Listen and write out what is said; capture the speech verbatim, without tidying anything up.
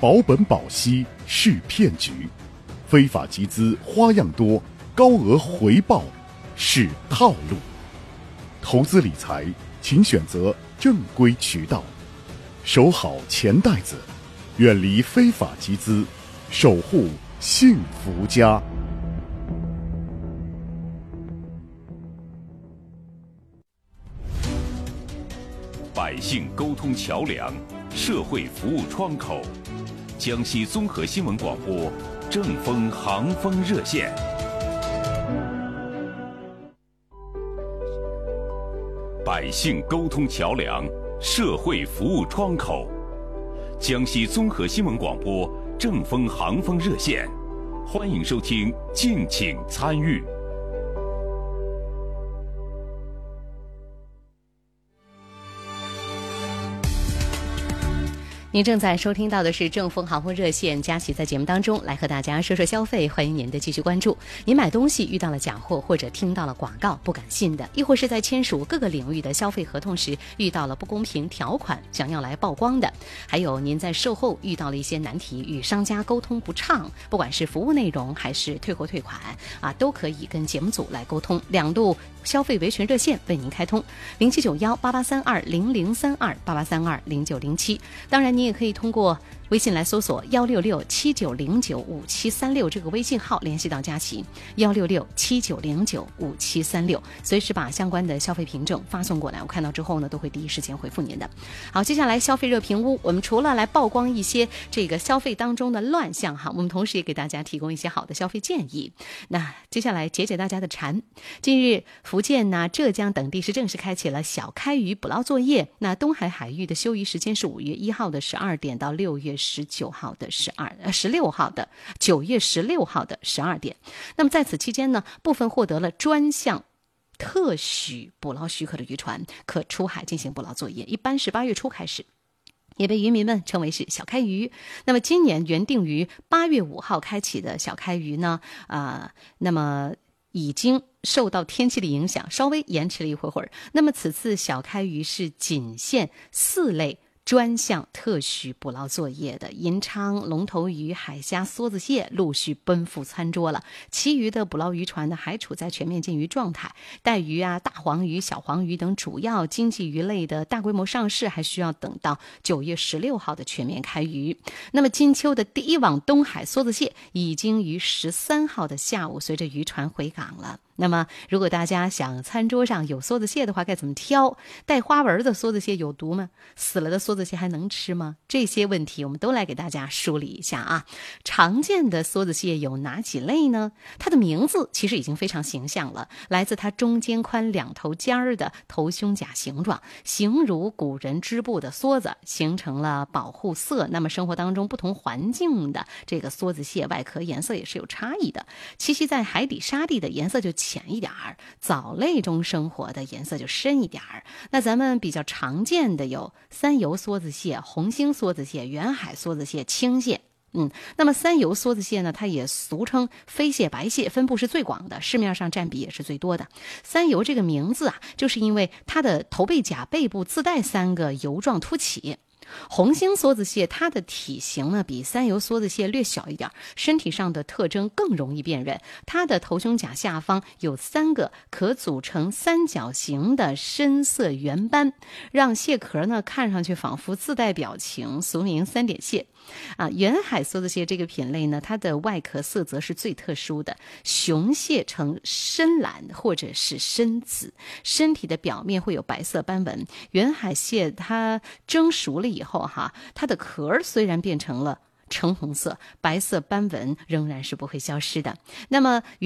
保本保息是骗局，非法集资花样多，高额回报是套路。投资理财，请选择正规渠道，守好钱袋子，远离非法集资，守护幸福家。 百姓沟通桥梁，社会服务窗口，江西综合新闻广播正风航风热线。百姓沟通桥梁，社会服务窗口，江西综合新闻广播正风航风热线，欢迎收听，敬请参与。 您正在收听到的是正风航风热线，佳琪在节目当中来和大家说说消费，欢迎您的继续关注。您买东西遇到了假货，或者听到了广告不敢信的，亦或是在签署各个领域的消费合同时遇到了不公平条款，想要来曝光的，还有您在售后遇到了一些难题，与商家沟通不畅，不管是服务内容还是退货退款啊，都可以跟节目组来沟通。两路消费维权热线为您开通，零七九幺八八三二零零三二八八三二零九零七。当然，您也可以通过微信来搜索幺六六七九零九五七三六这个微信号联系到佳琪，幺六六七九零九五七三六，随时把相关的消费凭证发送过来，我看到之后呢，都会第一时间回复您的。好，接下来消费热评屋，我们除了来曝光一些这个消费当中的乱象哈，我们同时也给大家提供一些好的消费建议。那接下来解解大家的馋。近日，福建呐、浙江等地是正式开启了小开渔捕捞作业。那东海海域的休渔时间是五月一号的十二点到六月十九号的十二呃十六号的九月十六号的十二点。那么在此期间呢，部分获得了专项特许捕捞许可的渔船可出海进行捕捞作业，一般是八月初开始，也被渔民们称为是小开渔。那么今年原定于八月五号开启的小开渔呢，啊、呃，那么已经受到天气的影响，稍微延迟了一会会儿。那么此次小开渔是仅限四类专项特许捕捞作业的银鲳、龙头鱼、海虾、梭子蟹陆续奔赴餐桌了，其余的捕捞渔船呢还处在全面禁渔状态。带鱼啊、大黄鱼、小黄鱼等主要经济鱼类的大规模上市还需要等到九月十六号的全面开渔。那么金秋的第一网东海梭子蟹已经于十三号的下午随着渔船回港了。那么如果大家想餐桌上有梭子蟹的话，该怎么挑？带花纹的梭子蟹有毒吗？死了的梭子蟹还能吃吗？这些问题我们都来给大家梳理一下啊。常见的梭子蟹有哪几类呢？它的名字其实已经非常形象了，来自它中间宽两头尖儿的头胸甲形状，形如古人织布的梭子，形成了保护色。那么生活当中不同环境的这个梭子蟹外壳颜色也是有差异的，栖息在海底沙地的颜色就浅一点儿，藻类中生活的颜色就深一点儿。那咱们比较常见的有三游梭子蟹、红星梭子蟹、远海梭子蟹、青蟹。嗯，那么三游梭子蟹呢，它也俗称飞蟹、白蟹，分布是最广的，市面上占比也是最多的。三游这个名字啊，就是因为它的头背甲背部自带三个油状凸起。红星梭子蟹它的体型呢比三游梭子蟹略小一点，身体上的特征更容易辨认。它的头胸甲下方有三个可组成三角形的深色圆斑，让蟹壳呢看上去仿佛自带表情，俗名三点蟹。啊，远海梭子蟹这个品类呢，它的外壳色泽是最特殊的，雄蟹呈深蓝或者是深紫，身体的表面会有白色斑纹。远海蟹它蒸熟了以后哈，它的壳虽然变成了橙红色，白色斑纹仍然是不会消失的。那么